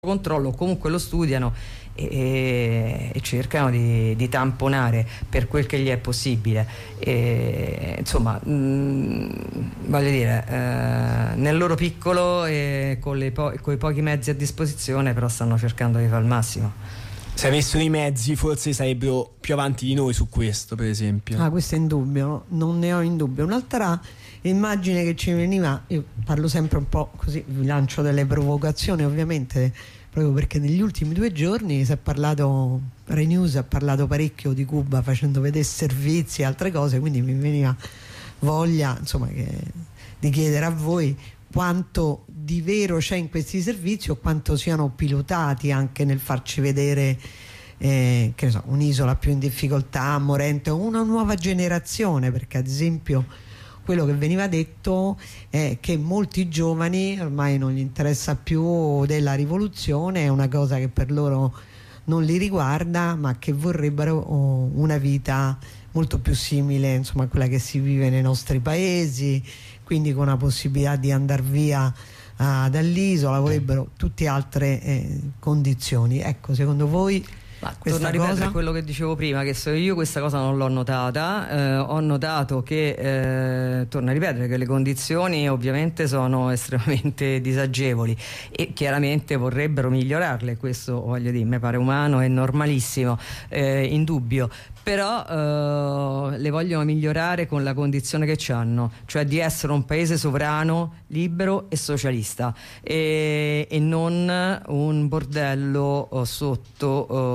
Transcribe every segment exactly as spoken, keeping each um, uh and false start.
controllo, comunque lo studiano e, e cercano di, di tamponare per quel che gli è possibile. E, insomma, mh, voglio dire, eh, nel loro piccolo e con, le po- con i pochi mezzi a disposizione, però stanno cercando di fare il massimo. Se avessero i mezzi forse sarebbero più avanti di noi su questo, per esempio. Ah, questo è indubbio, non ne ho in dubbio. Un'altra immagine che ci veniva, io parlo sempre un po' così, vi lancio delle provocazioni ovviamente, proprio perché negli ultimi due giorni si è parlato, Rai News ha parlato parecchio di Cuba facendo vedere servizi e altre cose, quindi mi veniva voglia, insomma, che, di chiedere a voi quanto di vero c'è in questi servizi o quanto siano pilotati anche nel farci vedere eh, che ne so, un'isola più in difficoltà, morente, o una nuova generazione, perché ad esempio quello che veniva detto è che molti giovani ormai non gli interessa più della rivoluzione, è una cosa che per loro non li riguarda, ma che vorrebbero una vita molto più simile, insomma, a quella che si vive nei nostri paesi, quindi con la possibilità di andare via uh, dall'isola, vorrebbero tutte altre eh, condizioni. Ecco, secondo voi Ma torno a ripetere cosa? quello che dicevo prima, che se io questa cosa non l'ho notata, eh, ho notato che, eh, torno a ripetere, che le condizioni ovviamente sono estremamente disagevoli e chiaramente vorrebbero migliorarle, questo voglio dire, mi pare umano e normalissimo, eh, indubbio, però eh, le vogliono migliorare con la condizione che c'hanno, cioè di essere un paese sovrano, libero e socialista e, e non un bordello oh, sotto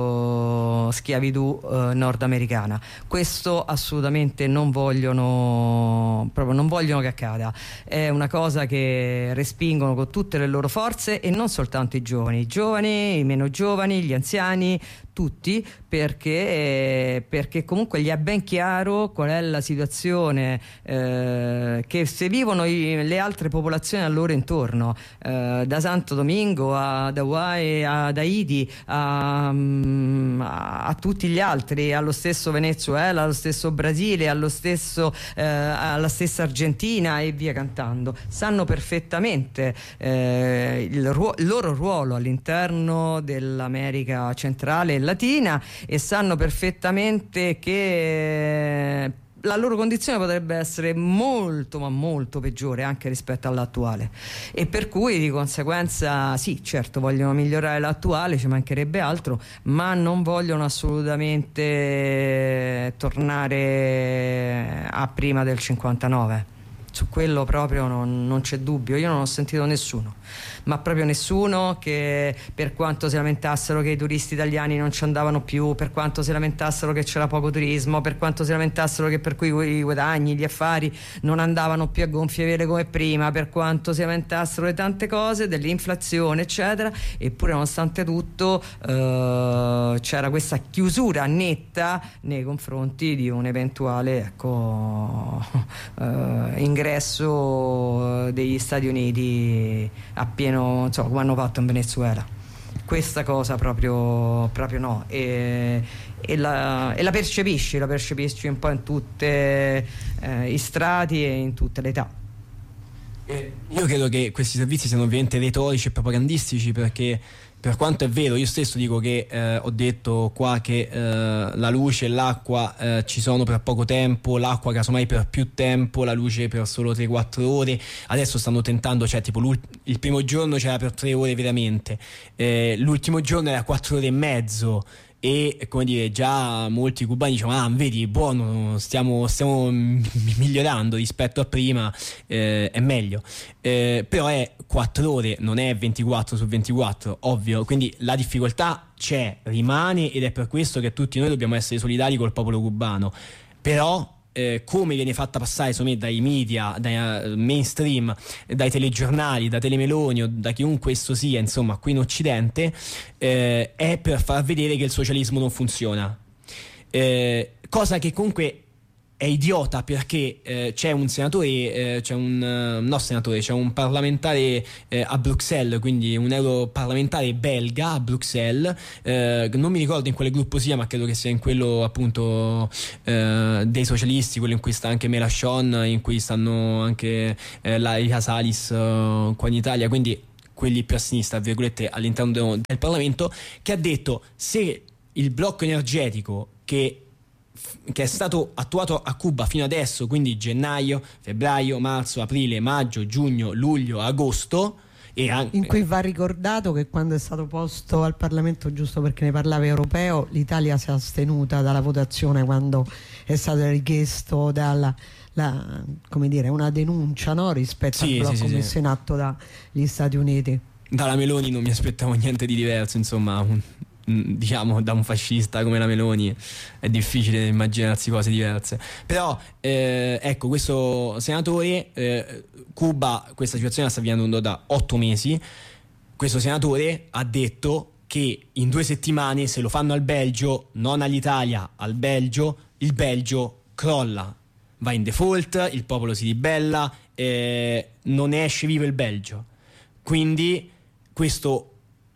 oh, schiavitù eh, nordamericana. Questo assolutamente non vogliono, proprio non vogliono che accada. È una cosa che respingono con tutte le loro forze, e non soltanto i giovani, i giovani, i meno giovani, gli anziani, tutti, perché, perché comunque gli è ben chiaro qual è la situazione eh, che se vivono i, le altre popolazioni a loro intorno, eh, da Santo Domingo ad Hawaii, ad Haiti, a, a, a tutti gli altri, allo stesso Venezuela, allo stesso Brasile, allo stesso, eh, alla stessa Argentina e via cantando. Sanno perfettamente eh, il, ruo- il loro ruolo all'interno dell'America centrale e latina, e sanno perfettamente che la loro condizione potrebbe essere molto ma molto peggiore anche rispetto all'attuale, e per cui di conseguenza sì, certo, vogliono migliorare l'attuale, ci mancherebbe altro, ma non vogliono assolutamente tornare a prima del cinquantanove. Su quello proprio non, non c'è dubbio. Io non ho sentito nessuno, ma proprio nessuno, che per quanto si lamentassero che i turisti italiani non ci andavano più, per quanto si lamentassero che c'era poco turismo, per quanto si lamentassero che per cui i guadagni, gli affari non andavano più a gonfie vele come prima, per quanto si lamentassero di tante cose, dell'inflazione eccetera, eppure nonostante tutto eh, c'era questa chiusura netta nei confronti di un eventuale ecco eh, ingresso degli Stati Uniti a pieno, insomma, come hanno fatto in Venezuela. Questa cosa proprio, proprio no, e, e, la, e la percepisci, la percepisci un po' in tutti eh, i strati e in tutte le età. Eh, io credo che questi servizi siano ovviamente retorici e propagandistici, perché per quanto è vero, io stesso dico che eh, ho detto qua che eh, la luce e l'acqua eh, ci sono per poco tempo, l'acqua casomai per più tempo, la luce per solo tre quattro ore. Adesso stanno tentando, cioè tipo il primo giorno c'era per tre ore veramente, eh, l'ultimo giorno era quattro ore e mezzo, e come dire, già molti cubani dicevano: ah, vedi, buono, stiamo, stiamo migliorando rispetto a prima, eh, è meglio, eh, però è quattro ore, non è ventiquattro su ventiquattro, ovvio, quindi la difficoltà c'è, rimane, ed è per questo che tutti noi dobbiamo essere solidari col popolo cubano. Però Eh, come viene fatta passare, secondo me, dai media, dai uh, mainstream, dai telegiornali, da Telemeloni o da chiunque esso sia, insomma, qui in Occidente, eh, è per far vedere che il socialismo non funziona, eh, cosa che comunque è idiota, perché eh, c'è un senatore, eh, c'è un uh, no senatore, c'è un parlamentare eh, a Bruxelles, quindi un europarlamentare belga a Bruxelles, eh, non mi ricordo in quale gruppo sia, ma credo che sia in quello appunto eh, dei socialisti, quello in cui sta anche Mélenchon, in cui stanno anche eh, la Ria Salis uh, qua in Italia, quindi quelli più a sinistra, virgolette, all'interno del Parlamento, che ha detto: se il blocco energetico che che è stato attuato a Cuba fino adesso, quindi gennaio, febbraio, marzo, aprile, maggio, giugno, luglio, agosto, e anche... in cui va ricordato che quando è stato posto al Parlamento, giusto perché ne parlava, europeo, l'Italia si è astenuta dalla votazione quando è stato richiesto dalla la, come dire, una denuncia, no, rispetto sì, al blocco sì, sì, messo sì. in atto dagli Stati Uniti. Dalla Meloni non mi aspettavo niente di diverso, insomma, un, diciamo, da un fascista come la Meloni è difficile immaginarsi cose diverse. Però eh, ecco, questo senatore, eh, Cuba questa situazione la sta vivendo da otto mesi. Questo senatore ha detto che in due settimane, se lo fanno al Belgio, non all'Italia, al Belgio, il Belgio crolla, va in default, il popolo si ribella, eh, non ne esce vivo il Belgio. Quindi questo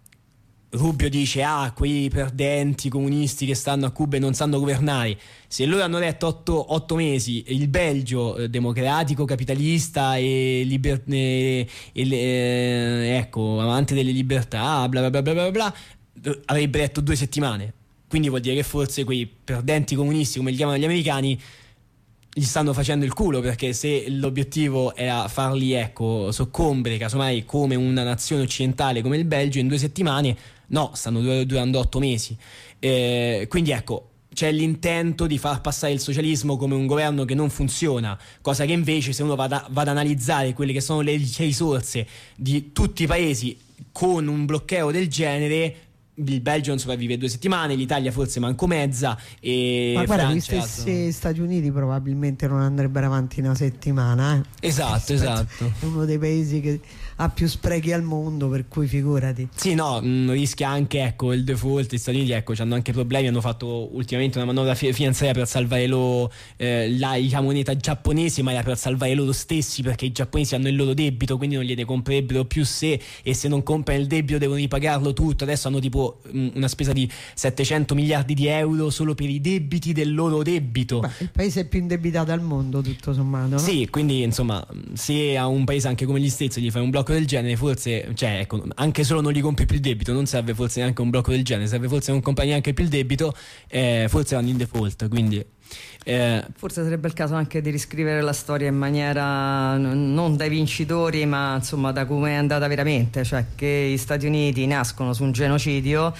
Rubio dice: ah, quei perdenti comunisti che stanno a Cuba e non sanno governare. Se loro hanno detto otto, otto mesi il Belgio eh, democratico, capitalista e, liber- e, e eh, ecco, amante delle libertà, bla bla bla bla bla, avrebbe detto due settimane. Quindi vuol dire che forse quei perdenti comunisti, come li chiamano gli americani, gli stanno facendo il culo, perché se l'obiettivo era farli, ecco, soccombere casomai come una nazione occidentale come il Belgio in due settimane, no, stanno durando otto mesi. Eh, quindi ecco, c'è l'intento di far passare il socialismo come un governo che non funziona, cosa che invece, se uno va, da, va ad analizzare quelle che sono le risorse di tutti i paesi con un blocchetto del genere, il Belgio non sopravvive due settimane, l'Italia forse manco mezza, e ma guarda, Francia, gli stessi no. Stati Uniti probabilmente non andrebbero avanti una settimana, eh. Esatto, esatto. È uno dei paesi che ha più sprechi al mondo, per cui figurati. Sì, no, mh, rischia anche, ecco, il default. Gli Stati Uniti, ecco, hanno anche problemi, hanno fatto ultimamente una manovra fi- finanziaria per salvare loro, eh, la, la moneta giapponese, ma era per salvare loro stessi, perché i giapponesi hanno il loro debito, quindi non gliene comprerebbero più se, e se non comprano il debito devono ripagarlo tutto. Adesso hanno tipo mh, una spesa di settecento miliardi di euro solo per i debiti del loro debito. Beh, il paese più indebitato al mondo, tutto sommato, no? Sì, quindi insomma, se a un paese anche come gli Stati gli fai un blocco del genere, forse, cioè, ecco, anche solo non gli compri più il debito, non serve forse neanche un blocco del genere, serve forse non compri neanche più il debito, eh, forse vanno in default, quindi eh, forse sarebbe il caso anche di riscrivere la storia in maniera non dai vincitori, ma insomma da come è andata veramente, cioè che gli Stati Uniti nascono su un genocidio,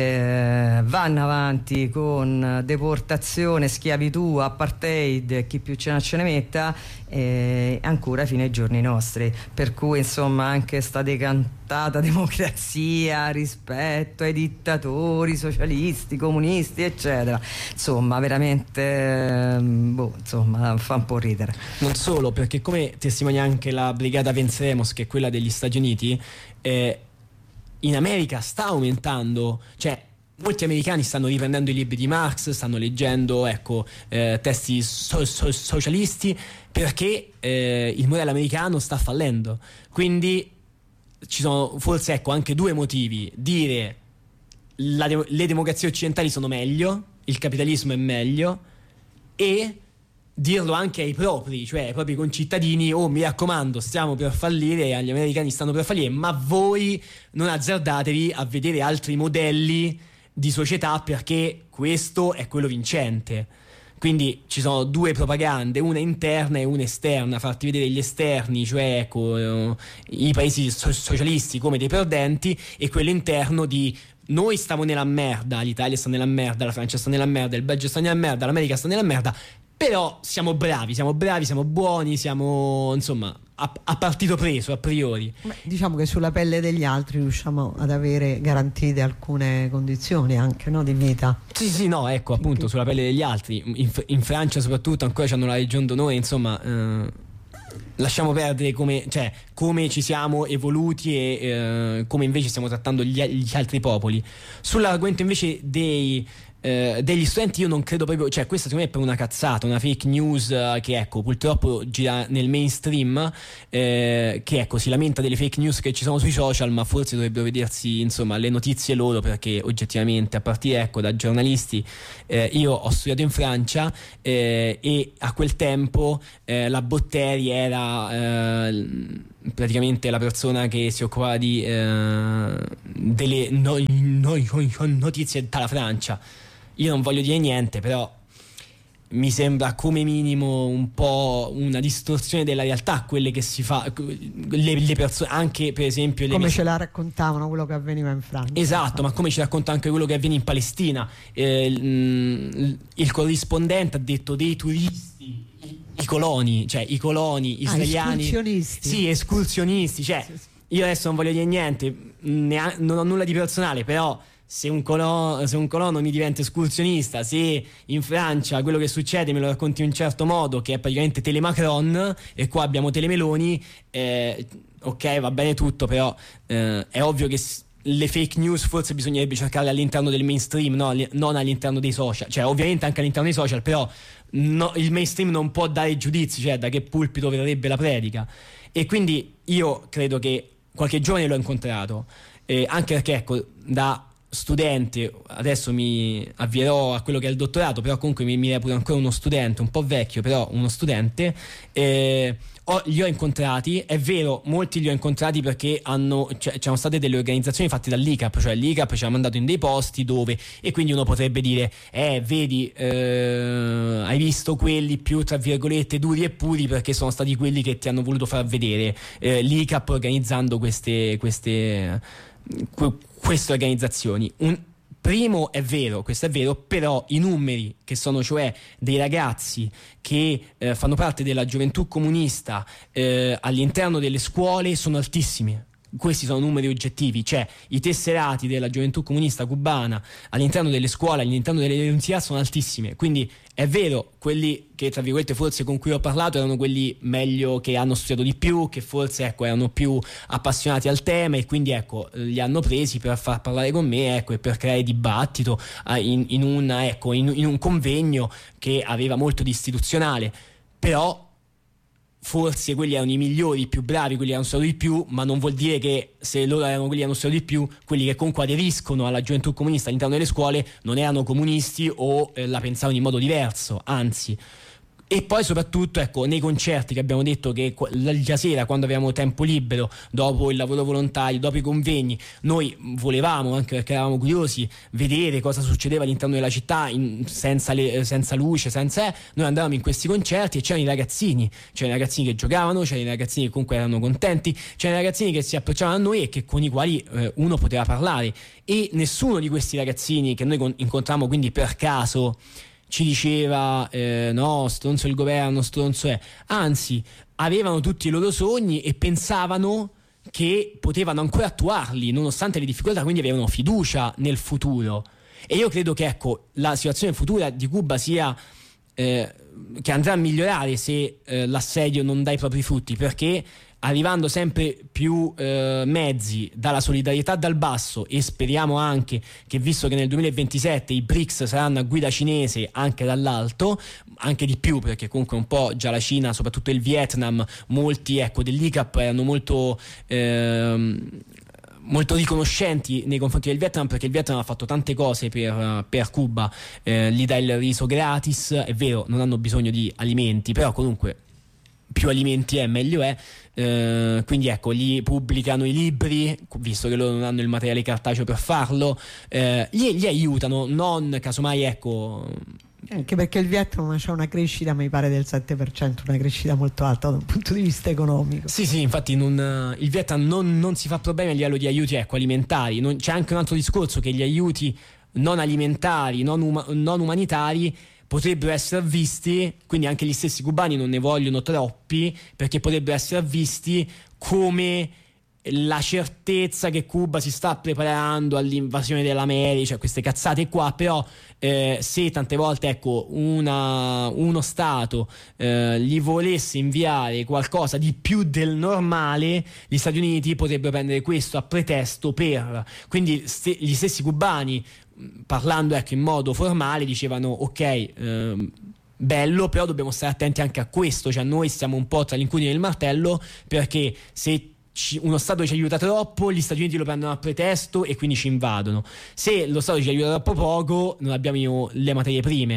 eh, vanno avanti con deportazione, schiavitù, apartheid, chi più ce ne ce ne metta, eh, ancora fino ai giorni nostri, per cui insomma anche sta decantata democrazia, rispetto ai dittatori socialisti, comunisti eccetera, insomma veramente boh, insomma fa un po' ridere. Non solo, perché come testimonia anche la brigata Venceremos, che è quella degli Stati Uniti, eh, in America sta aumentando, cioè molti americani stanno riprendendo i libri di Marx, stanno leggendo, ecco, eh, testi so- so- socialisti, perché eh, il modello americano sta fallendo. Quindi ci sono forse, ecco, anche due motivi: dire la de- le democrazie occidentali sono meglio, il capitalismo è meglio, e dirlo anche ai propri, cioè ai propri concittadini: oh, mi raccomando, stiamo per fallire, agli americani stanno per fallire, ma voi non azzardatevi a vedere altri modelli di società, perché questo è quello vincente. Quindi ci sono due propagande, una interna e una esterna: farti vedere gli esterni, cioè ecco, eh, i paesi so- socialisti come dei perdenti, e quello interno di noi stiamo nella merda, l'Italia sta nella merda, la Francia sta nella merda, il Belgio sta nella merda, l'America sta nella merda, però siamo bravi, siamo bravi, siamo buoni, siamo insomma a, a partito preso a priori. Beh, diciamo che sulla pelle degli altri riusciamo ad avere garantite alcune condizioni anche, no, di vita. Sì, sì, no, ecco, appunto, sulla pelle degli altri. In, in Francia soprattutto ancora hanno la Legion d'Onore, insomma, eh, lasciamo perdere come, cioè, come ci siamo evoluti e eh, come invece stiamo trattando gli, gli altri popoli. Sull'argomento invece dei Eh, degli studenti, io non credo proprio, cioè questa secondo me è per una cazzata, una fake news eh, che ecco purtroppo gira nel mainstream, eh, che ecco si lamenta delle fake news che ci sono sui social, ma forse dovrebbero vedersi insomma le notizie loro, perché oggettivamente, a partire ecco da giornalisti, eh, io ho studiato in Francia, eh, e a quel tempo eh, la Botteri era era eh, praticamente la persona che si occupava di eh, delle no, no, no, notizie dalla Francia. Io non voglio dire niente, però mi sembra come minimo un po' una distorsione della realtà quelle che si fa, le, le persone, anche per esempio le come mes- ce la raccontavano quello che avveniva in Francia. Esatto, ma come ci racconta anche quello che avviene in Palestina. Eh, il, il corrispondente ha detto dei turisti, i, i coloni, cioè i coloni israeliani, ah, escursionisti. Sì, escursionisti, cioè sì, sì. Io adesso non voglio dire niente, ne- non ho nulla di personale, però se un, colono, se un colono mi diventa escursionista, se in Francia quello che succede me lo racconti in un certo modo, che è praticamente Telemacron, e qua abbiamo Telemeloni, eh, ok, va bene tutto, però eh, è ovvio che le fake news forse bisognerebbe cercarle all'interno del mainstream, no? Non all'interno dei social, cioè ovviamente anche all'interno dei social, però no, il mainstream non può dare giudizi, cioè da che pulpito verrebbe la predica. E quindi io credo che qualche giovane l'ho incontrato, eh, anche perché ecco, da studente, adesso mi avvierò a quello che è il dottorato, però comunque mi, mi reputo ancora uno studente, un po' vecchio, però uno studente. eh, ho, li ho incontrati, è vero, molti li ho incontrati perché hanno, cioè, c'erano state delle organizzazioni fatte dall'I C A P, cioè l'I C A P ci ha mandato in dei posti dove, e quindi uno potrebbe dire eh vedi eh, hai visto quelli più tra virgolette duri e puri perché sono stati quelli che ti hanno voluto far vedere eh, l'I C A P organizzando queste queste queste organizzazioni. Un primo è vero, questo è vero, però i numeri che sono cioè dei ragazzi che eh, fanno parte della gioventù comunista eh, all'interno delle scuole sono altissimi. Questi sono numeri oggettivi, cioè i tesserati della gioventù comunista cubana all'interno delle scuole, all'interno delle università sono altissime. Quindi è vero, quelli che tra virgolette forse con cui ho parlato erano quelli meglio, che hanno studiato di più, che forse ecco erano più appassionati al tema, e quindi ecco li hanno presi per far parlare con me, ecco, e per creare dibattito eh, in, in, una, ecco, in, in un convegno che aveva molto di istituzionale. Però forse quelli erano i migliori, i più bravi, quelli erano studiato di più, ma non vuol dire che se loro erano quelli che hanno studiato di più, quelli che comunque aderiscono alla gioventù comunista all'interno delle scuole non erano comunisti o eh, la pensavano in modo diverso, anzi. E poi soprattutto ecco, nei concerti che abbiamo detto che la sera, quando avevamo tempo libero, dopo il lavoro volontario, dopo i convegni, noi volevamo, anche perché eravamo curiosi, vedere cosa succedeva all'interno della città in, senza, le, senza luce, senza eh, noi andavamo in questi concerti e c'erano i ragazzini, c'erano i ragazzini che giocavano, c'erano i ragazzini che comunque erano contenti, c'erano i ragazzini che si approcciavano a noi e che, con i quali eh, uno poteva parlare, e nessuno di questi ragazzini che noi incontravamo quindi per caso ci diceva eh, no, stronzo il governo, stronzo è, anzi avevano tutti i loro sogni e pensavano che potevano ancora attuarli nonostante le difficoltà, quindi avevano fiducia nel futuro. E io credo che ecco la situazione futura di Cuba sia eh, che andrà a migliorare se eh, l'assedio non dà i propri frutti, perché arrivando sempre più eh, mezzi dalla solidarietà dal basso, e speriamo anche che, visto che nel duemilaventisette i B R I C S saranno a guida cinese, anche dall'alto, anche di più, perché comunque un po' già la Cina, soprattutto il Vietnam, molti ecco dell'I C A P erano molto ehm, molto riconoscenti nei confronti del Vietnam, perché il Vietnam ha fatto tante cose per, per Cuba, eh, gli dà il riso gratis, è vero, non hanno bisogno di alimenti, però comunque più alimenti è meglio è, eh, quindi ecco, gli pubblicano i libri, visto che loro non hanno il materiale cartaceo per farlo, eh, gli, gli aiutano, non casomai ecco. Anche perché il Vietnam c'è una crescita, mi pare, del sette per cento, una crescita molto alta da un punto di vista economico. Sì, sì, infatti non, il Vietnam non, non si fa problemi a livello di aiuti ecco, alimentari. Non, c'è anche un altro discorso, che gli aiuti non alimentari, non, uma, non umanitari potrebbero essere visti, quindi anche gli stessi cubani non ne vogliono troppi, perché potrebbero essere visti come la certezza che Cuba si sta preparando all'invasione dell'America, cioè queste cazzate qua. Però eh, se tante volte ecco una, uno Stato eh, gli volesse inviare qualcosa di più del normale, gli Stati Uniti potrebbero prendere questo a pretesto per, quindi st- gli stessi cubani, parlando ecco in modo formale, dicevano ok, ehm, bello, però dobbiamo stare attenti anche a questo, cioè noi stiamo un po' tra l'incudine e il martello, perché se ci, uno Stato ci aiuta troppo, gli Stati Uniti lo prendono a pretesto e quindi ci invadono. Se lo Stato ci aiuta troppo poco, non abbiamo le materie prime.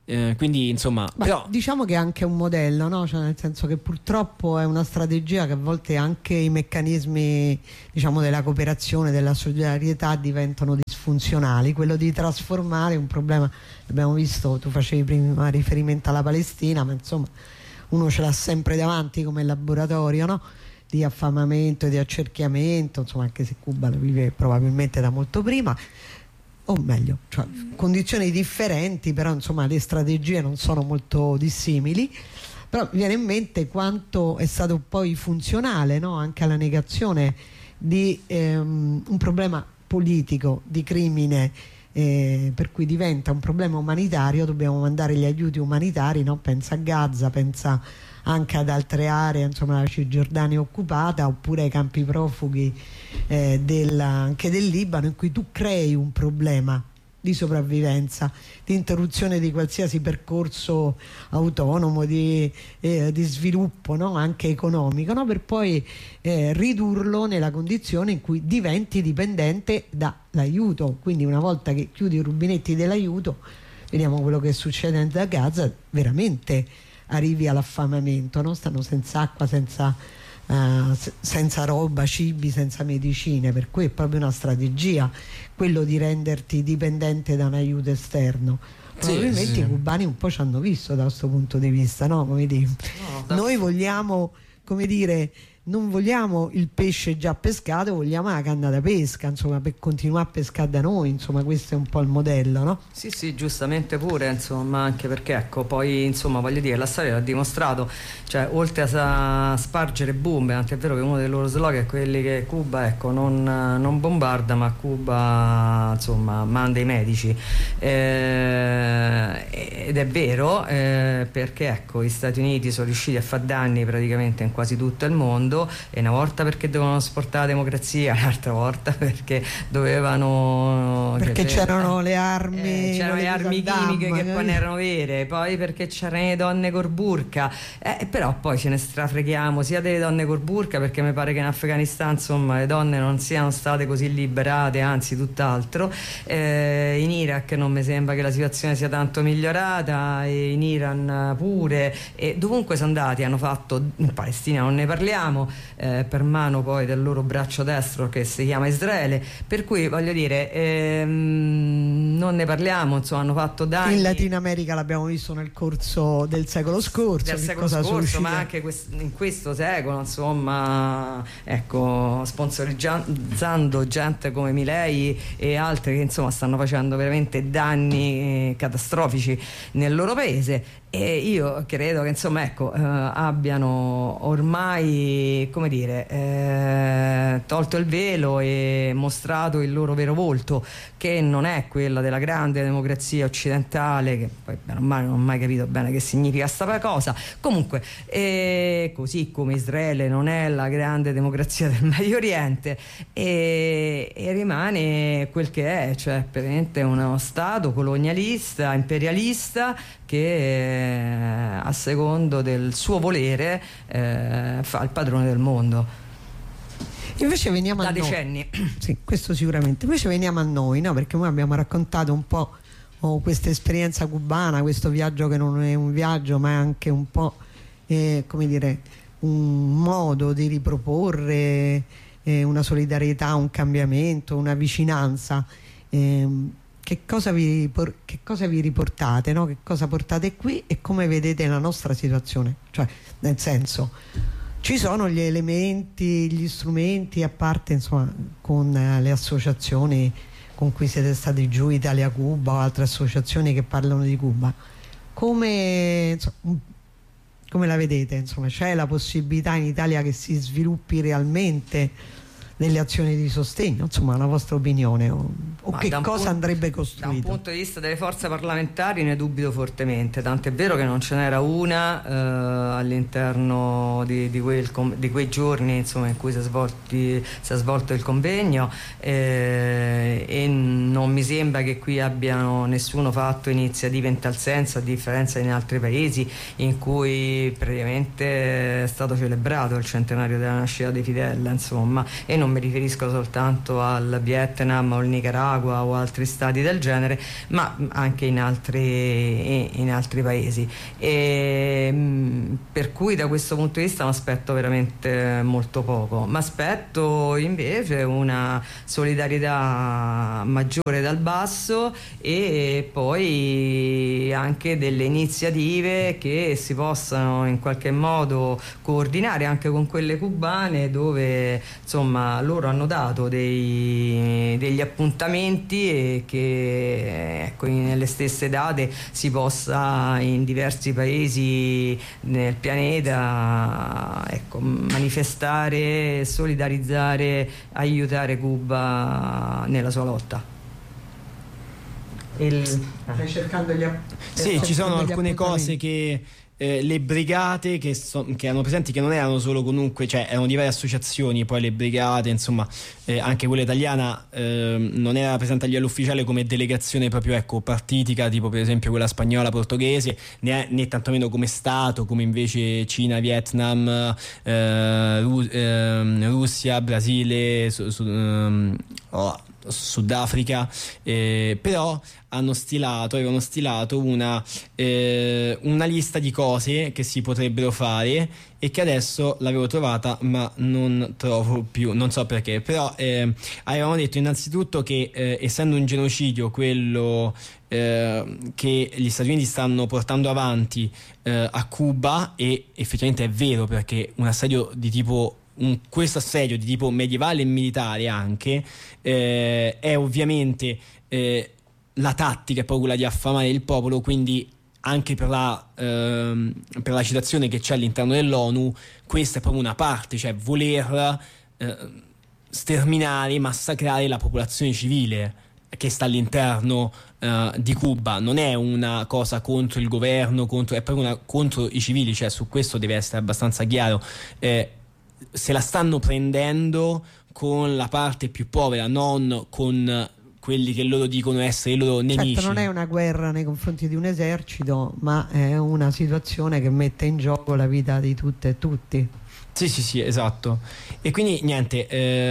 Eh, quindi insomma, Beh, però diciamo che è anche un modello, no? Cioè, nel senso che purtroppo è una strategia che a volte anche i meccanismi, diciamo, della cooperazione, della solidarietà diventano disfunzionali. Quello di trasformare un problema, abbiamo visto, tu facevi prima riferimento alla Palestina, ma insomma uno ce l'ha sempre davanti come laboratorio, no? Di affamamento e di accerchiamento, insomma, anche se Cuba lo vive probabilmente da molto prima, o meglio, cioè, condizioni differenti, però insomma le strategie non sono molto dissimili. Però mi viene in mente quanto è stato poi funzionale, no? Anche alla negazione di ehm, un problema politico, di crimine, eh, per cui diventa un problema umanitario, dobbiamo mandare gli aiuti umanitari, no? Pensa a Gaza, pensa anche ad altre aree, insomma la Cisgiordania occupata, oppure ai campi profughi eh, della, anche del Libano, in cui tu crei un problema di sopravvivenza, di interruzione di qualsiasi percorso autonomo di, eh, di sviluppo, no? Anche economico, no? Per poi eh, ridurlo nella condizione in cui diventi dipendente dall'aiuto. Quindi una volta che chiudi i rubinetti dell'aiuto, vediamo quello che succede a Gaza, veramente arrivi all'affamamento, no? Stanno senza acqua, senza, uh, senza roba, cibi, senza medicine, per cui è proprio una strategia quello di renderti dipendente da un aiuto esterno. Probabilmente sì, sì. I cubani un po' ci hanno visto da questo punto di vista, no? Come dire, no, noi vogliamo, come dire, non vogliamo il pesce già pescato, vogliamo la canna da pesca, insomma, per continuare a pescare da noi, insomma, questo è un po' il modello, no? Sì, sì, giustamente pure, insomma, anche perché, ecco, poi, insomma, voglio dire, la storia l'ha dimostrato, cioè, oltre a spargere bombe, tant'è vero che uno dei loro slogan è quelli che Cuba, ecco, non, non bombarda, ma Cuba, insomma, manda i medici, eh, ed è vero, eh, perché, ecco, gli Stati Uniti sono riusciti a fare danni praticamente in quasi tutto il mondo, e una volta perché dovevano esportare la democrazia, un'altra volta perché dovevano, perché cioè, c'erano le armi eh, c'erano le armi chimiche che poi non erano vere, poi perché c'erano le donne col burka, eh, però poi ce ne strafreghiamo sia delle donne col burka, perché mi pare che in Afghanistan insomma le donne non siano state così liberate, anzi tutt'altro, eh, in Iraq non mi sembra che la situazione sia tanto migliorata, e in Iran pure, e dovunque sono andati hanno fatto, in Palestina non ne parliamo, Eh, per mano poi del loro braccio destro che si chiama Israele, per cui voglio dire, ehm, non ne parliamo, insomma, hanno fatto danni in Latino America, l'abbiamo visto nel corso del secolo scorso, del secolo scorso, ma anche quest- in questo secolo, insomma, ecco, sponsorizzando gente come Milei e altri che insomma stanno facendo veramente danni eh, catastrofici nel loro paese. E io credo che insomma, ecco, eh, abbiano ormai, come dire, eh, tolto il velo e mostrato il loro vero volto, che non è quella della grande democrazia occidentale, che poi ormai non ho mai capito bene che significa sta cosa. Comunque, eh, così come Israele non è la grande democrazia del Medio Oriente, e, e rimane quel che è, cioè praticamente uno stato colonialista, imperialista, che eh, a secondo del suo volere eh, fa il padrone del mondo. Invece veniamo da a decenni. Noi. Sì, questo sicuramente. Invece veniamo a noi, no? Perché noi abbiamo raccontato un po' oh, questa esperienza cubana, questo viaggio che non è un viaggio, ma è anche un po' eh, come dire, un modo di riproporre eh, una solidarietà, un cambiamento, una vicinanza. Eh, Che cosa, vi, che cosa vi riportate, no? Che cosa portate qui e come vedete la nostra situazione? Cioè, nel senso, ci sono gli elementi, gli strumenti, a parte insomma con eh, le associazioni con cui siete stati giù, Italia Cuba o altre associazioni che parlano di Cuba, come, insomma, come la vedete? Insomma, c'è la possibilità in Italia che si sviluppi realmente delle azioni di sostegno, insomma, la vostra opinione, o, o che cosa punto, andrebbe costruito? Da un punto di vista delle forze parlamentari ne dubito fortemente, tanto è vero che non ce n'era una eh, all'interno di, di, quel, di quei giorni, insomma, in cui si è, svolti, si è svolto il convegno, eh, e non mi sembra che qui abbiano nessuno fatto iniziative in tal senso, a differenza in altri paesi in cui praticamente è stato celebrato il centenario della nascita di Fidel, insomma, e non mi riferisco soltanto al Vietnam o al Nicaragua o altri stati del genere, ma anche in altri, in altri paesi. E, per cui da questo punto di vista mi aspetto veramente molto poco, ma aspetto invece una solidarietà maggiore dal basso e poi anche delle iniziative che si possano in qualche modo coordinare anche con quelle cubane, dove insomma loro hanno dato dei, degli appuntamenti e che ecco, nelle stesse date si possa in diversi paesi nel pianeta ecco, manifestare, solidarizzare, aiutare Cuba nella sua lotta. Il... Stai cercando gli app- Sì, ci sono alcune cose che eh, le brigate che, so, che erano presenti, che non erano solo comunque, cioè erano di varie associazioni, poi le brigate, insomma, eh, anche quella italiana eh, non era presente a livello ufficiale come delegazione proprio ecco partitica, tipo per esempio quella spagnola, portoghese, né, né tantomeno come stato, come invece Cina, Vietnam, eh, Ru- eh, Russia, Brasile, su, su, um, oh, Sudafrica, eh, però hanno stilato, avevano stilato una, eh, una lista di cose che si potrebbero fare e che adesso l'avevo trovata ma non trovo più, non so perché, però eh, avevamo detto innanzitutto che eh, essendo un genocidio quello eh, che gli Stati Uniti stanno portando avanti eh, a Cuba, e effettivamente è vero, perché un assedio di tipo Un, questo assedio di tipo medievale e militare anche eh, è ovviamente eh, la tattica è proprio quella di affamare il popolo, quindi anche per la, ehm, per la citazione che c'è all'interno dell'ONU, questa è proprio una parte, cioè voler eh, sterminare, massacrare la popolazione civile che sta all'interno uh, di Cuba. Non è una cosa contro il governo, contro, è proprio una contro i civili, cioè su questo deve essere abbastanza chiaro. eh, se la stanno prendendo con la parte più povera, non con quelli che loro dicono essere i loro nemici. Certo, non è una guerra nei confronti di un esercito, ma è una situazione che mette in gioco la vita di tutte e tutti. Sì, sì, sì, esatto. E quindi niente,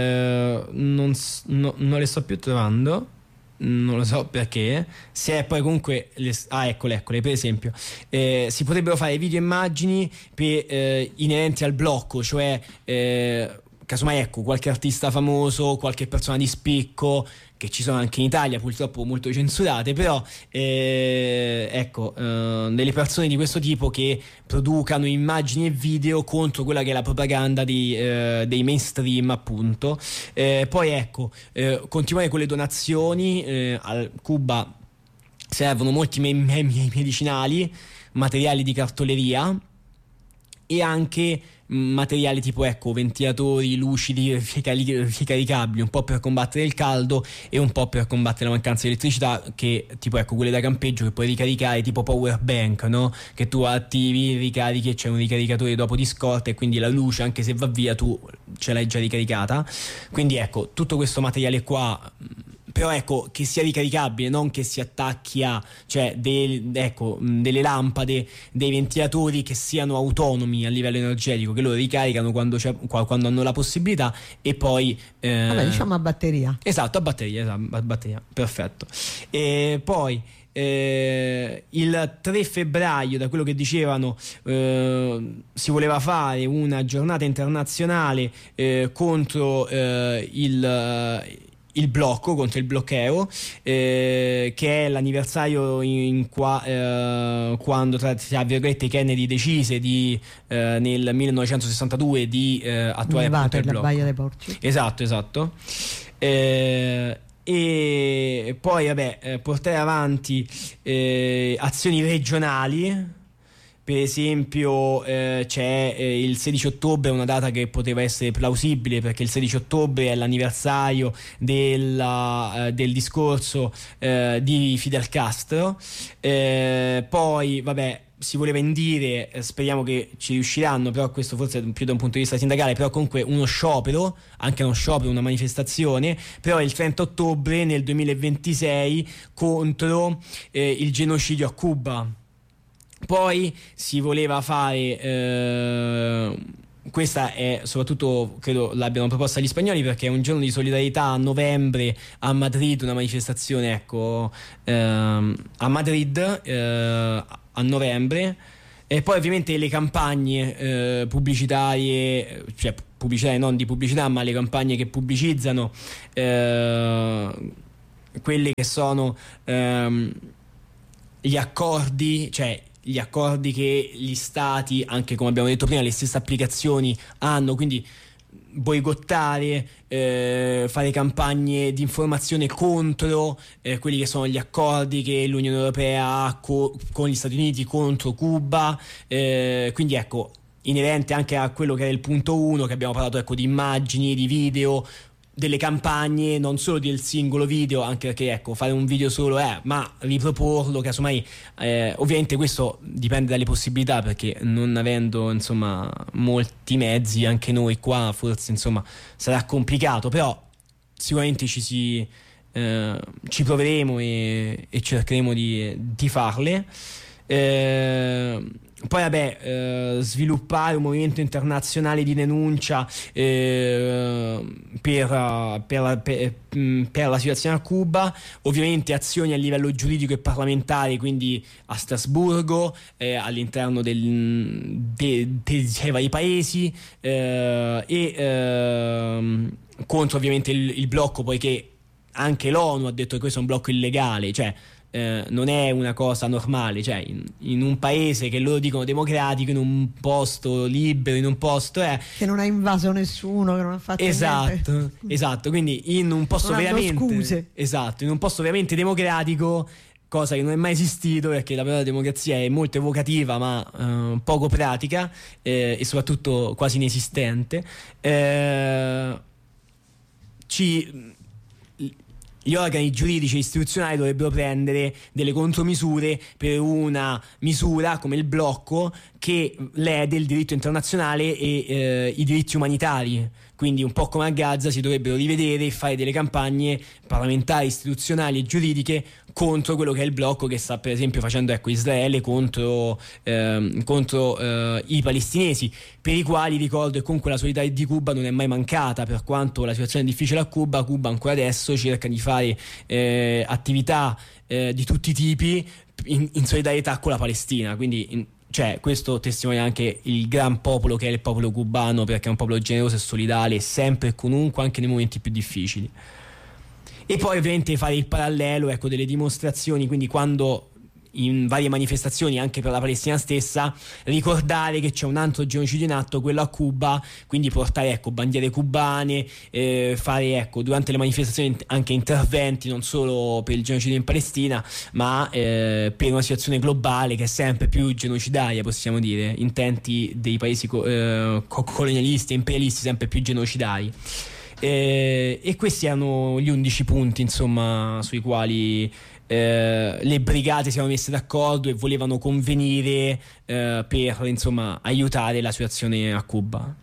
eh, non, no, non le sto più trovando, non lo so perché. Se è poi comunque le, ah eccole eccole per esempio eh, si potrebbero fare video e immagini per, eh, inerenti al blocco, cioè eh, casomai ecco qualche artista famoso, qualche persona di spicco, che ci sono anche in Italia, purtroppo molto censurate, però eh, ecco eh, delle persone di questo tipo che producano immagini e video contro quella che è la propaganda di, eh, dei mainstream, appunto. Eh, poi ecco eh, continuare con le donazioni. eh, al Cuba servono molti me- me- medicinali, materiali di cartoleria e anche materiali tipo ecco ventilatori lucidi ricaricabili, un po' per combattere il caldo e un po' per combattere la mancanza di elettricità, che tipo ecco quelle da campeggio che puoi ricaricare, tipo power bank, no? Che tu attivi, ricarichi e c'è un ricaricatore dopo di scorta e quindi la luce anche se va via tu ce l'hai già ricaricata. Quindi ecco tutto questo materiale qua, però ecco che sia ricaricabile, non che si attacchi a, cioè del, ecco delle lampade, dei ventilatori che siano autonomi a livello energetico, che loro ricaricano quando, c'è, quando hanno la possibilità e poi eh, vabbè, diciamo a batteria. Esatto, a batteria, esatto, a batteria, perfetto. E poi Eh, il tre febbraio, da quello che dicevano, eh, si voleva fare una giornata internazionale eh, contro eh, il il blocco, contro il bloccheo, eh, che è l'anniversario in qua, eh, quando tra, tra virgolette Kennedy decise di eh, nel millenovecentosessantadue di eh, attuare appunto il la blocco. Baia dei Porci. Esatto, esatto. Eh, e poi vabbè eh, portare avanti eh, azioni regionali. Per esempio eh, c'è eh, il sedici ottobre, una data che poteva essere plausibile perché il sedici ottobre è l'anniversario della, eh, del discorso eh, di Fidel Castro. Eh, poi vabbè si voleva indire, eh, speriamo che ci riusciranno, però questo forse più da un punto di vista sindacale, però comunque uno sciopero, anche uno sciopero, una manifestazione, però il trenta ottobre nel duemilaventisei contro eh, il genocidio a Cuba. Poi si voleva fare eh, questa è soprattutto, credo l'abbiano proposta gli spagnoli, perché è un giorno di solidarietà a novembre a Madrid, una manifestazione, ecco, ehm, a Madrid eh, a novembre. E poi ovviamente le campagne eh, pubblicitarie, cioè pubblicitarie non di pubblicità, ma le campagne che pubblicizzano eh, quelle che sono ehm, gli accordi, cioè gli accordi che gli stati, anche come abbiamo detto prima, le stesse applicazioni hanno, quindi boicottare, eh, fare campagne di informazione contro eh, quelli che sono gli accordi che l'Unione Europea ha co- con gli Stati Uniti contro Cuba, eh, quindi ecco, inerente anche a quello che era il punto uno, che abbiamo parlato, ecco, di immagini, di video, delle campagne, non solo del singolo video, anche perché ecco, fare un video solo è, ma riproporlo, casomai, eh, ovviamente questo dipende dalle possibilità, perché non avendo insomma molti mezzi, anche noi qua forse insomma sarà complicato, però sicuramente ci si eh, ci proveremo e, e cercheremo di, di farle. Eh, poi vabbè, eh, sviluppare un movimento internazionale di denuncia eh, per, per, per, per la situazione a Cuba, ovviamente azioni a livello giuridico e parlamentare, quindi a Strasburgo, eh, all'interno del, de, de, dei vari paesi, eh, e eh, contro ovviamente il, il blocco, poiché anche l'ONU ha detto che questo è un blocco illegale, cioè Eh, non è una cosa normale, cioè in, in un paese che loro dicono democratico, in un posto libero, in un posto eh, che non ha invaso nessuno, che non ha fatto esatto, niente. Esatto, quindi in un posto non veramente scuse. esatto, in un posto veramente democratico, cosa che non è mai esistito, perché la parola democrazia è molto evocativa ma eh, poco pratica, eh, e soprattutto quasi inesistente. Eh, ci Gli organi giuridici e istituzionali dovrebbero prendere delle contromisure per una misura come il blocco che lede il diritto internazionale e eh, i diritti umanitari. Quindi un po' come a Gaza si dovrebbero rivedere e fare delle campagne parlamentari, istituzionali e giuridiche contro quello che è il blocco che sta per esempio facendo, ecco, Israele contro, ehm, contro eh, i palestinesi, per i quali ricordo che comunque la solidarietà di Cuba non è mai mancata, per quanto la situazione è difficile a Cuba. Cuba ancora adesso cerca di fare eh, attività eh, di tutti i tipi in, in solidarietà con la Palestina, quindi in, cioè questo testimonia anche il gran popolo che è il popolo cubano, perché è un popolo generoso e solidale sempre e comunque, anche nei momenti più difficili. E poi ovviamente fare il parallelo, ecco, delle dimostrazioni, quindi quando in varie manifestazioni anche per la Palestina stessa, ricordare che c'è un altro genocidio in atto, quello a Cuba, quindi portare, ecco, bandiere cubane, eh, fare, ecco, durante le manifestazioni anche interventi non solo per il genocidio in Palestina, ma eh, per una situazione globale che è sempre più genocidaria, possiamo dire, intenti dei paesi co- eh, colonialisti e imperialisti sempre più genocidari. Eh, e questi erano gli undici punti, insomma, sui quali eh, le brigate si erano messe d'accordo e volevano convenire eh, per, insomma, aiutare la situazione a Cuba.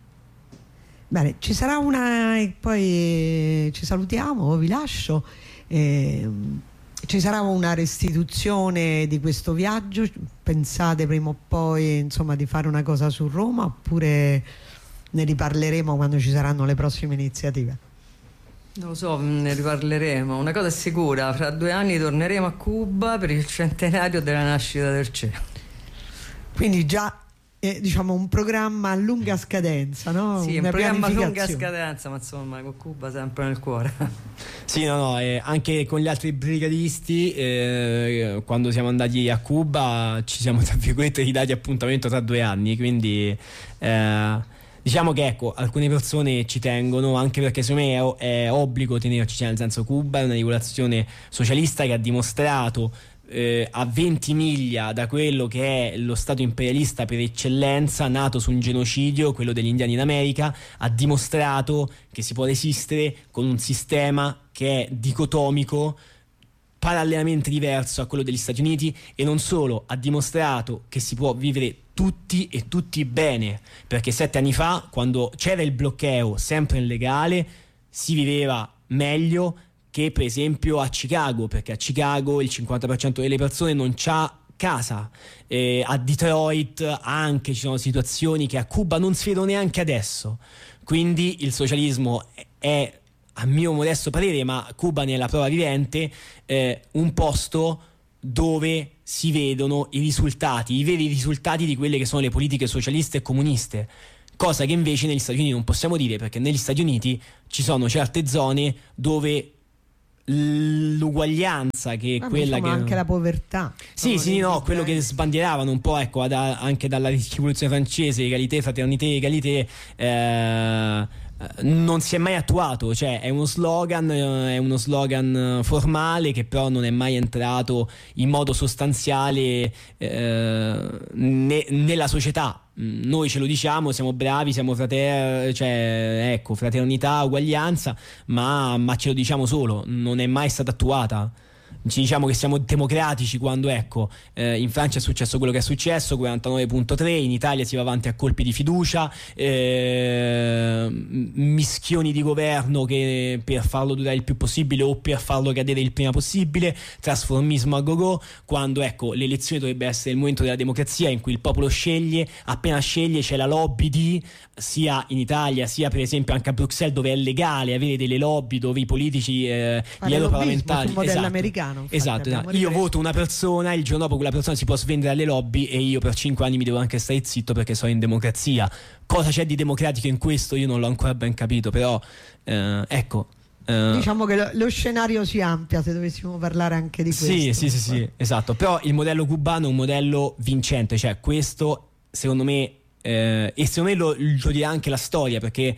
Bene, ci sarà una e poi ci salutiamo, vi lascio. Eh, ci sarà una restituzione di questo viaggio? Pensate prima o poi, insomma, di fare una cosa su Roma, oppure ne riparleremo quando ci saranno le prossime iniziative? Non lo so, ne riparleremo. Una cosa è sicura: fra due anni torneremo a Cuba per il centenario della nascita del C E. Quindi già eh, diciamo un programma a lunga scadenza, no? Sì, una un programma a lunga scadenza, ma insomma con Cuba sempre nel cuore. Sì, no, no, eh, anche con gli altri brigadisti, eh, quando siamo andati a Cuba ci siamo, tra virgolette, ridati appuntamento tra due anni, quindi eh, diciamo che, ecco, alcune persone ci tengono, anche perché secondo me è, è obbligo tenerci, cioè, nel senso, Cuba è una popolazione socialista che ha dimostrato eh, a venti miglia da quello che è lo stato imperialista per eccellenza, nato su un genocidio, quello degli indiani in America, ha dimostrato che si può resistere con un sistema che è dicotomico, parallelamente diverso a quello degli Stati Uniti, e non solo, ha dimostrato che si può vivere tutti e tutti bene, perché sette anni fa, quando c'era il bloqueo sempre illegale, si viveva meglio che per esempio a Chicago, perché a Chicago il cinquanta per cento delle persone non c'ha casa, eh, a Detroit anche ci sono situazioni che a Cuba non si vedono neanche adesso. Quindi il socialismo è, a mio modesto parere, ma Cuba ne è la prova vivente, eh, un posto dove si vedono i risultati, i veri risultati di quelle che sono le politiche socialiste e comuniste, cosa che invece negli Stati Uniti non possiamo dire, perché negli Stati Uniti ci sono certe zone dove l'uguaglianza che è ah, quella insomma, che anche la povertà, sì sì no quello che sbandieravano un po', ecco, ad, anche dalla rivoluzione francese, egalité, fraternité, égalité, eh, non si è mai attuato, cioè è uno slogan è uno slogan formale che però non è mai entrato in modo sostanziale eh, ne, nella società. Noi ce lo diciamo, siamo bravi, siamo frater- cioè, ecco, fraternità, uguaglianza, ma, ma ce lo diciamo solo, non è mai stata attuata. Ci diciamo che siamo democratici quando, ecco, eh, in Francia è successo quello che è successo, quarantanove virgola tre, in Italia si va avanti a colpi di fiducia, eh, mischioni di governo che per farlo durare il più possibile o per farlo cadere il prima possibile, trasformismo a go-go, quando, ecco, l'elezione dovrebbe essere il momento della democrazia in cui il popolo sceglie, appena sceglie c'è la lobby di, sia in Italia sia per esempio anche a Bruxelles, dove è legale avere delle lobby, dove i politici, eh, gli europarlamentari, sul modello esatto, americano. Infatti, esatto, io ripreso. voto una persona, il giorno dopo quella persona si può svendere alle lobby e io per cinque anni mi devo anche stare zitto perché sono in democrazia. Cosa c'è di democratico in questo? Io non l'ho ancora ben capito, però eh, ecco eh, diciamo che lo, lo scenario si amplia se dovessimo parlare anche di questo. Sì, sì, sì, sì, esatto. Però il modello cubano è un modello vincente, cioè questo secondo me eh, e secondo me lo, lo dirà anche la storia, perché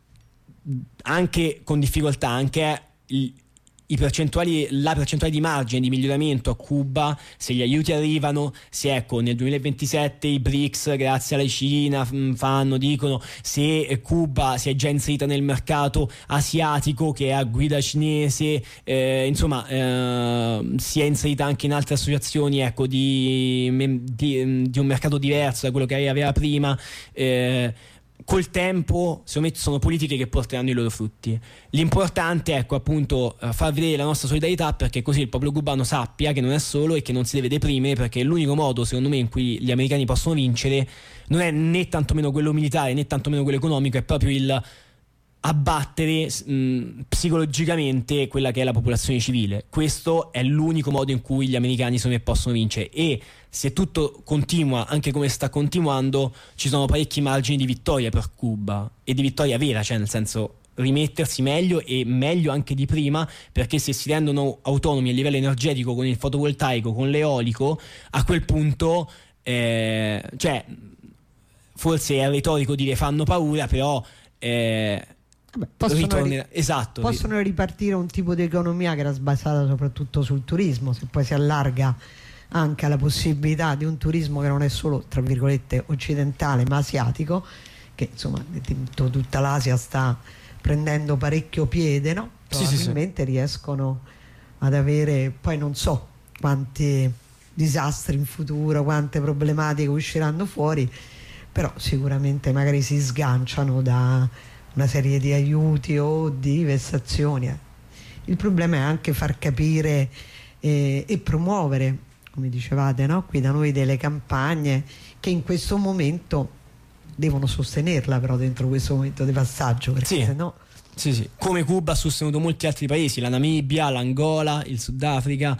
anche con difficoltà, anche il, i percentuali, la percentuale di margine di miglioramento a Cuba, se gli aiuti arrivano, se ecco nel duemilaventisette i B R I C S grazie alla Cina fanno, dicono, se Cuba si è già inserita nel mercato asiatico che è a guida cinese, eh, insomma eh, si è inserita anche in altre associazioni, ecco, di, di, di un mercato diverso da quello che aveva prima, eh, col tempo secondo me sono politiche che porteranno i loro frutti. L'importante è, ecco, appunto far vedere la nostra solidarietà, perché così il popolo cubano sappia che non è solo e che non si deve deprimere, perché l'unico modo secondo me in cui gli americani possono vincere non è né tantomeno quello militare né tantomeno quello economico, è proprio il abbattere mh, psicologicamente quella che è la popolazione civile. Questo è l'unico modo in cui gli americani secondo me possono vincere, e se tutto continua anche come sta continuando ci sono parecchi margini di vittoria per Cuba, e di vittoria vera, cioè nel senso rimettersi meglio e meglio anche di prima, perché se si rendono autonomi a livello energetico con il fotovoltaico, con l'eolico, a quel punto eh, cioè forse è retorico dire fanno paura, però eh, Vabbè, possono, ritornerà, ri- esatto, possono ripartire un tipo di economia che era basata soprattutto sul turismo. Se poi si allarga anche alla possibilità di un turismo che non è solo tra virgolette occidentale ma asiatico, che insomma tutta l'Asia sta prendendo parecchio piede, no? Probabilmente sì, sì, sì. riescono ad avere, poi non so quanti disastri in futuro, quante problematiche usciranno fuori, però sicuramente magari si sganciano da una serie di aiuti o di vessazioni. Il problema è anche far capire eh, e promuovere, come dicevate, no? Qui da noi, delle campagne che in questo momento devono sostenerla, però dentro questo momento di passaggio, perché sì. se no... Sì, sì. Come Cuba ha sostenuto molti altri paesi, la Namibia, l'Angola, il Sudafrica,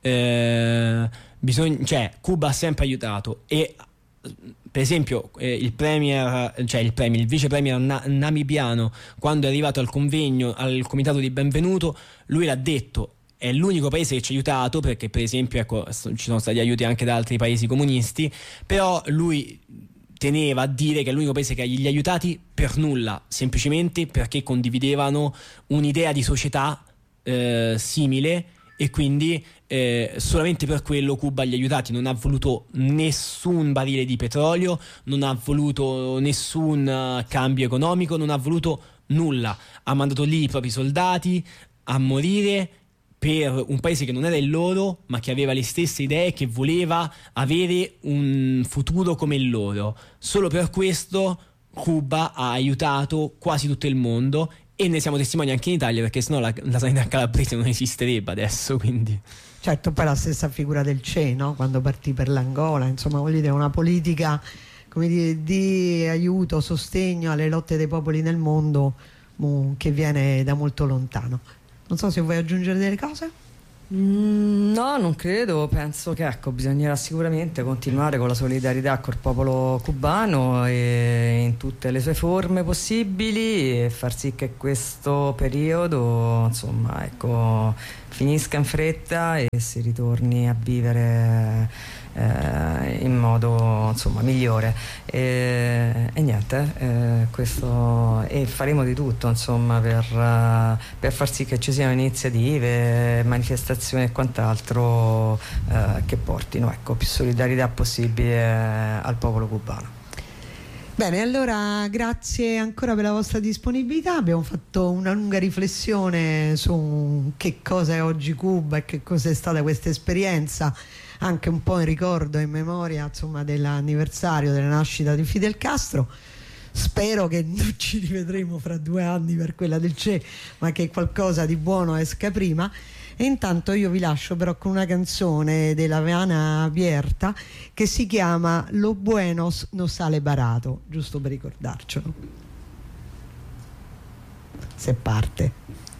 eh, bisogna, cioè Cuba ha sempre aiutato, e per esempio eh, il premier, cioè il premier, il vice premier na- namibiano, quando è arrivato al convegno, al comitato di benvenuto, lui l'ha detto: è l'unico paese che ci ha aiutato, perché per esempio ecco, ci sono stati aiuti anche da altri paesi comunisti, però lui teneva a dire che è l'unico paese che gli ha aiutati per nulla, semplicemente perché condividevano un'idea di società eh, simile, e quindi eh, solamente per quello Cuba gli ha aiutati. Non ha voluto nessun barile di petrolio, non ha voluto nessun uh, cambio economico, non ha voluto nulla, ha mandato lì i propri soldati a morire per un paese che non era il loro, ma che aveva le stesse idee, che voleva avere un futuro come il loro. Solo per questo Cuba ha aiutato quasi tutto il mondo, e ne siamo testimoni anche in Italia, perché sennò la, la sanità calabrese non esisterebbe adesso, quindi... Certo, poi la stessa figura del Che, no? Quando partì per l'Angola, insomma, voglio dire, una politica, come dire, di aiuto, sostegno alle lotte dei popoli nel mondo, mo, che viene da molto lontano. Non so se vuoi aggiungere delle cose? Mm, no, non credo. Penso che, ecco, bisognerà sicuramente continuare con la solidarietà col popolo cubano e in tutte le sue forme possibili, e far sì che questo periodo, insomma, ecco, finisca in fretta e si ritorni a vivere eh, in modo, insomma, migliore. E, e niente, eh, questo, e faremo di tutto, insomma, per, uh, per far sì che ci siano iniziative, manifestazioni e quant'altro uh, che portino, ecco, più solidarietà possibile al popolo cubano. Bene, allora grazie ancora per la vostra disponibilità. Abbiamo fatto una lunga riflessione su che cosa è oggi Cuba e che cosa è stata questa esperienza, anche un po' in ricordo e in memoria, insomma, dell'anniversario della nascita di Fidel Castro. Spero che non ci rivedremo fra due anni per quella del Che, ma che qualcosa di buono esca prima. E intanto io vi lascio però con una canzone della Habana Abierta che si chiama Lo Buenos no sale barato, giusto per ricordarcelo, se parte.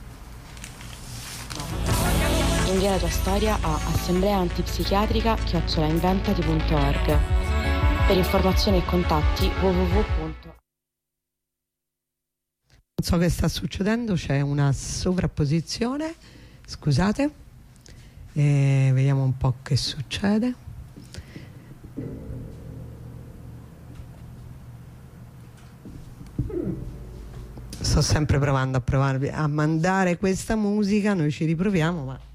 Invia la tua storia a assemblea antipsichiatrica chiocciola inventati punto org. Per informazioni e contatti w w w. Non so che sta succedendo, c'è una sovrapposizione, scusate, e vediamo un po' che succede. Sto sempre provando a provare a mandare questa musica, noi ci riproviamo, ma